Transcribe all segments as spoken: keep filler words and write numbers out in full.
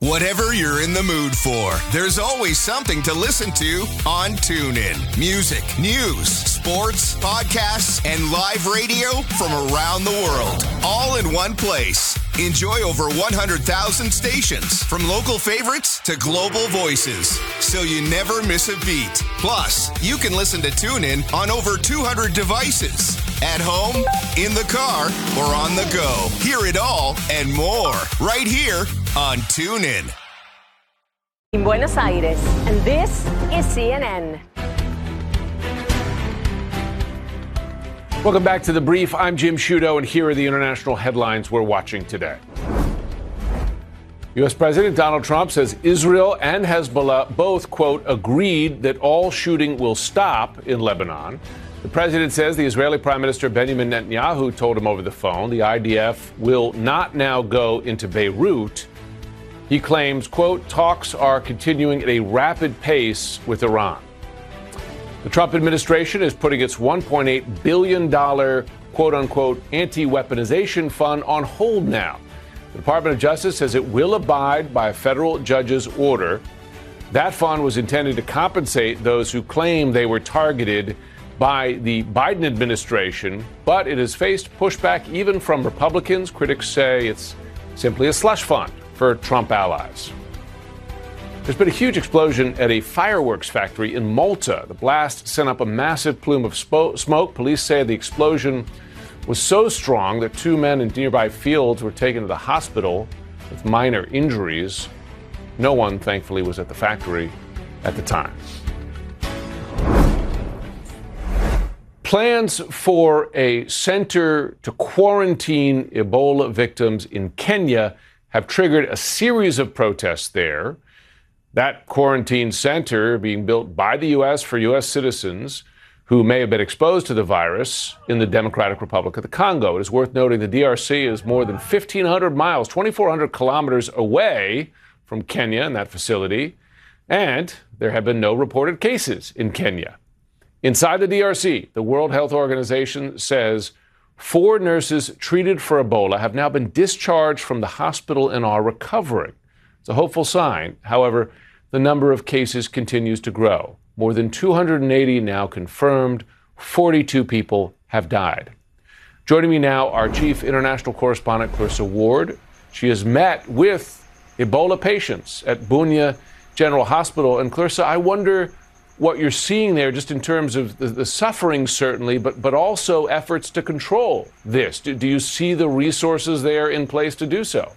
Whatever you're in the mood for, there's always something to listen to on TuneIn. Music, news, sports, podcasts, and live radio from around the world, all in one place. Enjoy over one hundred thousand stations, from local favorites to global voices, so you never miss a beat. Plus, you can listen to TuneIn on over two hundred devices. At home, in the car, or on the go. Hear it all and more right here on TuneIn. In Buenos Aires, and this is C N N. Welcome back to The Brief. I'm Jim Sciutto, and here are the international headlines we're watching today. U S. President Donald Trump says Israel and Hezbollah both, quote, agreed that all shooting will stop in Lebanon. The president says the Israeli Prime Minister Benjamin Netanyahu told him over the phone the I D F will not now go into Beirut. He claims, quote, talks are continuing at a rapid pace with Iran. The Trump administration is putting its one point eight billion dollars, quote unquote, anti-weaponization fund on hold now. The Department of Justice says it will abide by a federal judge's order. That fund was intended to compensate those who claim they were targeted by the Biden administration, but it has faced pushback even from Republicans. Critics say it's simply a slush fund for Trump allies. There's been a huge explosion at a fireworks factory in Malta. The blast sent up a massive plume of spo- smoke. Police say the explosion was so strong that two men in nearby fields were taken to the hospital with minor injuries. No one, thankfully, was at the factory at the time. Plans for a center to quarantine Ebola victims in Kenya have triggered a series of protests there. That quarantine center being built by the U S for U S citizens who may have been exposed to the virus in the Democratic Republic of the Congo. It is worth noting the D R C is more than fifteen hundred miles, twenty-four hundred kilometers away from Kenya in that facility, and there have been no reported cases in Kenya. Inside the D R C, the World Health Organization says four nurses treated for Ebola have now been discharged from the hospital and are recovering. It's a hopeful sign. However, the number of cases continues to grow. More than two hundred eighty now confirmed. forty-two people have died. Joining me now, our chief international correspondent, Clarissa Ward. She has met with Ebola patients at Bunia General Hospital. And Clarissa, I wonder what you're seeing there just in terms of the, the suffering, certainly, but, but also efforts to control this. Do, do you see the resources there in place to do so?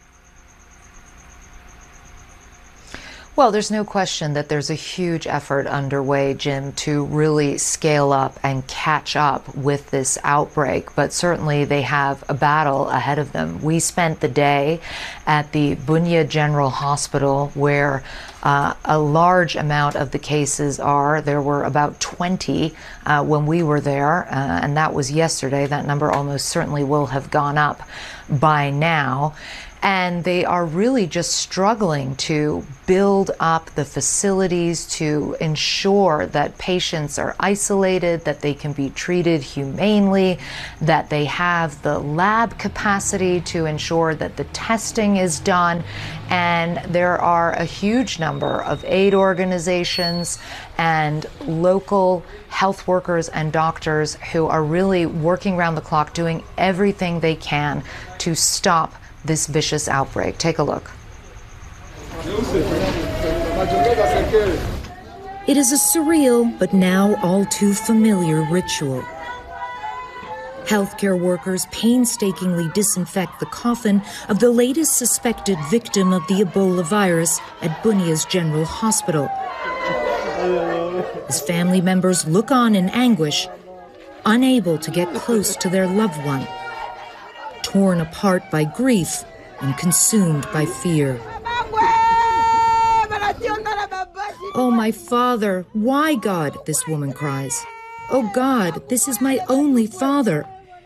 Well, there's no question that there's a huge effort underway, Jim, to really scale up and catch up with this outbreak. But certainly they have a battle ahead of them. We spent the day at the Bunia General Hospital, where uh, a large amount of the cases are. There were about twenty uh, when we were there, uh, and that was yesterday. That number almost certainly will have gone up by now. And they are really just struggling to build up the facilities to ensure that patients are isolated, that they can be treated humanely, that they have the lab capacity to ensure that the testing is done. And there are a huge number of aid organizations and local health workers and doctors who are really working around the clock, doing everything they can to stop this vicious outbreak. Take a look. It is a surreal but now all too familiar ritual. Healthcare workers painstakingly disinfect the coffin of the latest suspected victim of the Ebola virus at Bunia's General Hospital. His family members look on in anguish, unable to get close to their loved one, torn apart by grief and consumed by fear. Oh, my father, why, God? This woman cries. Oh, God, this is my only father.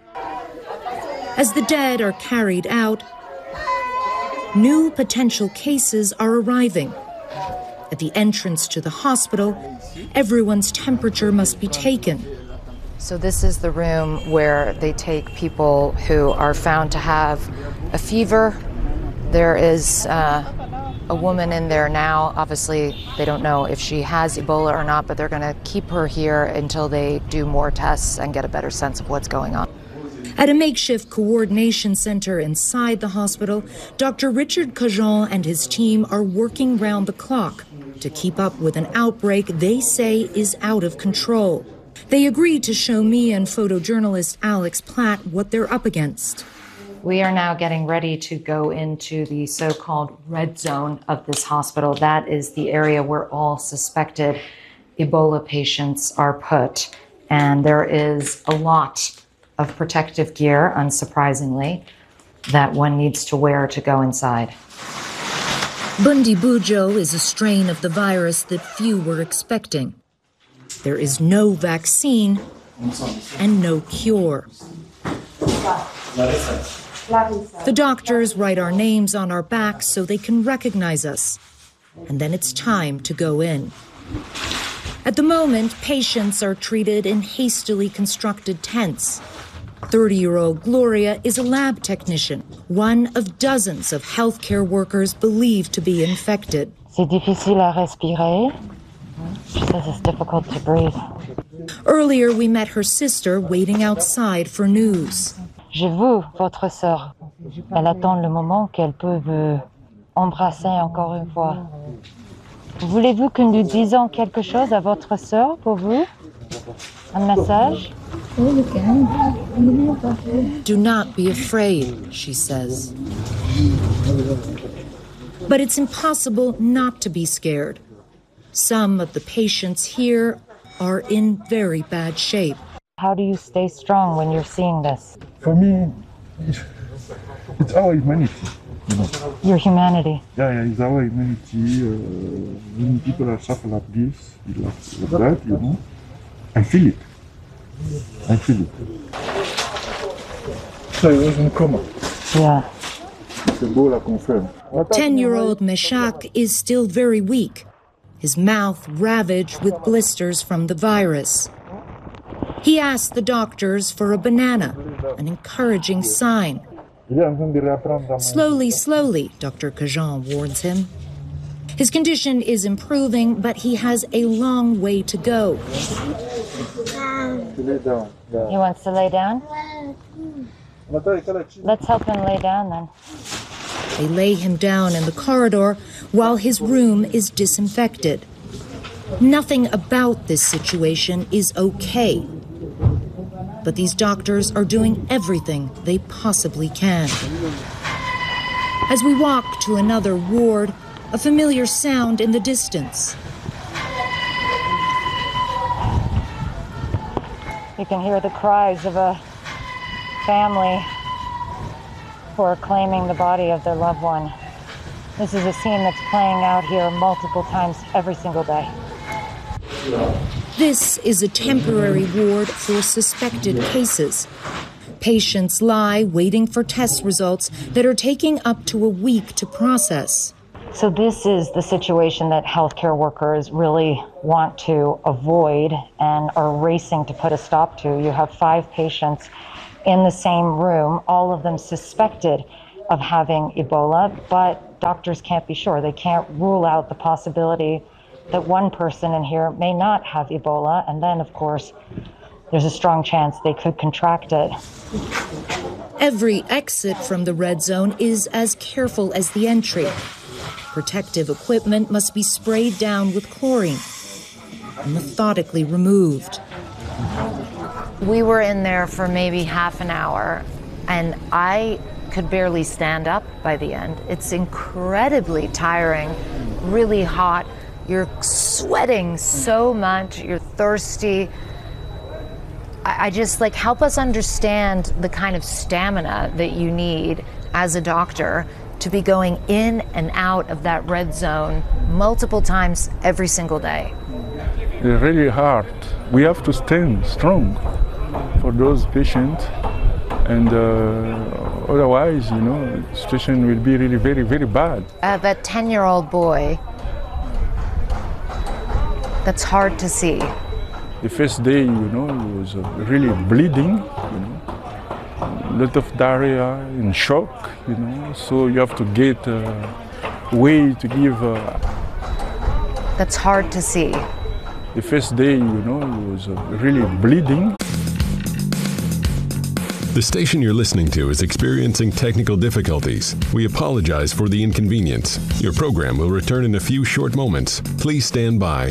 As the dead are carried out, new potential cases are arriving. At the entrance to the hospital, everyone's temperature must be taken. So this is the room where they take people who are found to have a fever, There is uh, a woman in there now. Obviously, they don't know if she has Ebola or not, but they're going to keep her here until they do more tests and get a better sense of what's going on. At a makeshift coordination center inside the hospital, Doctor Richard Cajon and his team are working round the clock to keep up with an outbreak they say is out of control. They agreed to show me and photojournalist Alex Platt what they're up against. We are now getting ready to go into the so-called red zone of this hospital. That is the area where all suspected Ebola patients are put. And there is a lot of protective gear, unsurprisingly, that one needs to wear to go inside. Bundibugyo is a strain of the virus that few were expecting. There is no vaccine and no cure. The doctors write our names on our backs so they can recognize us. And then it's time to go in. At the moment, patients are treated in hastily constructed tents. thirty-year-old Gloria is a lab technician, one of dozens of healthcare workers believed to be infected. C'est difficile à respirer. She says it's difficult to breathe. Earlier, we met her sister waiting outside for news. J'ai vu votre sœur. Elle attend le moment qu'elle peut vous embrasser encore une fois. Voulez-vous que nous disions quelque chose à votre sœur pour vous? Un message? Do not be afraid, she says. But it's impossible not to be scared. Some of the patients here are in very bad shape. How do you stay strong when you're seeing this? For me, it's our humanity. You know. Your humanity. Yeah, yeah, it's our humanity. Uh, when people are suffering like this, like, like that, you know, I feel it. I feel it. So I was in coma. Yeah. It's Ebola confirmed. Ten-year-old Meshach is still very weak, his mouth ravaged with blisters from the virus. He asked the doctors for a banana, an encouraging sign. Slowly, slowly, Doctor Cajon warns him. His condition is improving, but he has a long way to go. He wants to lay down? Let's help him lay down then. They lay him down in the corridor while his room is disinfected. Nothing about this situation is okay. But these doctors are doing everything they possibly can. As we walk to another ward, a familiar sound in the distance. You can hear the cries of a family who are claiming the body of their loved one. This is a scene that's playing out here multiple times every single day. This is a temporary ward for suspected cases. Patients lie waiting for test results that are taking up to a week to process. So this is the situation that healthcare workers really want to avoid and are racing to put a stop to. You have five patients in the same room, all of them suspected of having Ebola, but doctors can't be sure. They can't rule out the possibility that one person in here may not have Ebola, and then, of course, there's a strong chance they could contract it. Every exit from the red zone is as careful as the entry. Protective equipment must be sprayed down with chlorine and methodically removed. We were in there for maybe half an hour, and I could barely stand up by the end. It's incredibly tiring, really hot. You're sweating so much, you're thirsty. I, I just, like, help us understand the kind of stamina that you need as a doctor to be going in and out of that red zone multiple times every single day. It's really hard. We have to stand strong for those patients, and uh, otherwise, you know, the situation will be really very, very bad. Uh, that ten-year-old boy, that's hard to see. The first day, you know, he was uh, really bleeding, you know, a lot of diarrhea and shock, you know, so you have to get a way to give. Uh, That's hard to see. The first day, you know, it was uh, really bleeding. The station you're listening to is experiencing technical difficulties. We apologize for the inconvenience. Your program will return in a few short moments. Please stand by.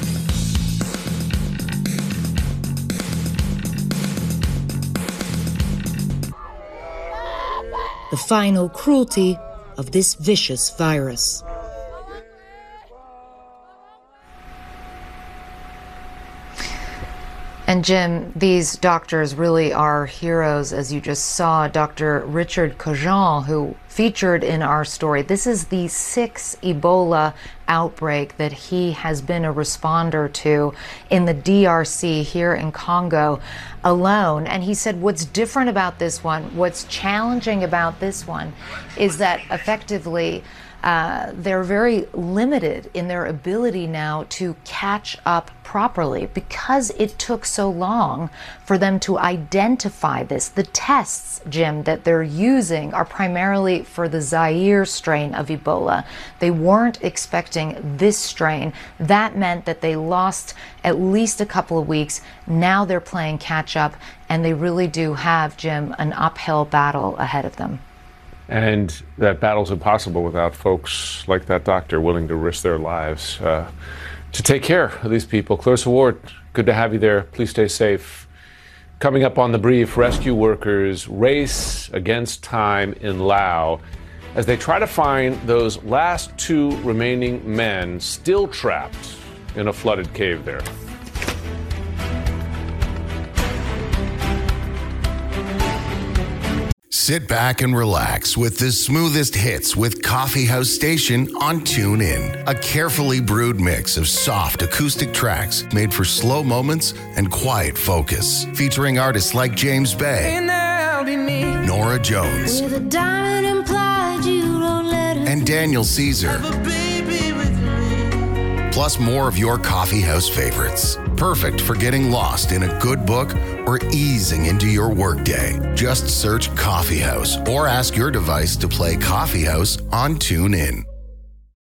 The final cruelty of this vicious virus. And Jim, these doctors really are heroes, as you just saw. Doctor Richard Cogent, who featured in our story, this is the sixth Ebola outbreak that he has been a responder to in the D R C here in Congo alone. And he said what's different about this one, what's challenging about this one, is that effectively Uh, they're very limited in their ability now to catch up properly because it took so long for them to identify this. The tests, Jim, that they're using are primarily for the Zaire strain of Ebola. They weren't expecting this strain. That meant that they lost at least a couple of weeks. Now they're playing catch up, and they really do have, Jim, an uphill battle ahead of them. And that battle's impossible without folks like that doctor willing to risk their lives uh, to take care of these people. Clarissa Ward, good to have you there. Please stay safe. Coming up on The Brief, rescue workers race against time in Laos as they try to find those last two remaining men still trapped in a flooded cave there. Sit back and relax with the smoothest hits with Coffee House Station on TuneIn. A carefully brewed mix of soft acoustic tracks made for slow moments and quiet focus. Featuring artists like James Bay, Nora Jones, and Daniel Caesar. Plus more of your coffee house favorites. Perfect for getting lost in a good book or easing into your workday. Just search Coffee House or ask your device to play Coffee House on TuneIn.